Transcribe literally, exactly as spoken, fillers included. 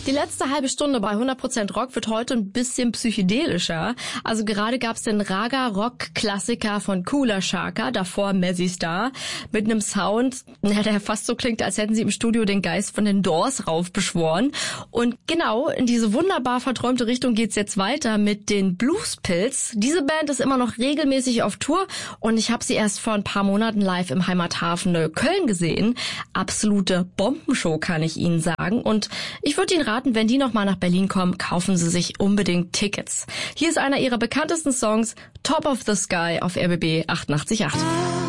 Die letzte halbe Stunde bei hundert Prozent Rock wird heute ein bisschen psychedelischer. Also gerade gab's den Raga-Rock-Klassiker von Kula Shaka, davor Mazzy Star, mit einem Sound, der fast so klingt, als hätten sie im Studio den Geist von den Doors raufbeschworen. Und genau in diese wunderbar verträumte Richtung geht's jetzt weiter mit den Blues Pills. Diese Band ist immer noch regelmäßig auf Tour und ich habe sie erst vor ein paar Monaten live im Heimathafen Köln gesehen. Absolute Bombenshow, kann ich Ihnen sagen. Und ich würde Ihnen raten, wenn die nochmal nach Berlin kommen, kaufen Sie sich unbedingt Tickets. Hier ist einer ihrer bekanntesten Songs, Top of the Sky auf R B B achtundachtzig Komma acht.